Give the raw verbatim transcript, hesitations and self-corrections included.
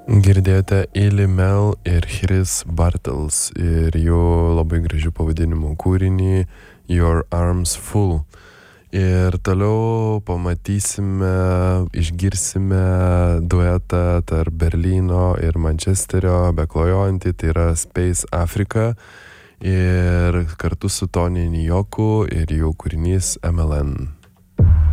Girdėjote Ellie Mel ir Chris Bartels ir jų labai gražių pavadinimų kūrinį Your Arms Full. Ir toliau pamatysime, išgirsime duetą tarp Berlyno ir Mančesterio beklajojantį, tai yra Space Africa ir kartu su Tony Njoku ir jų kūrinys M L N.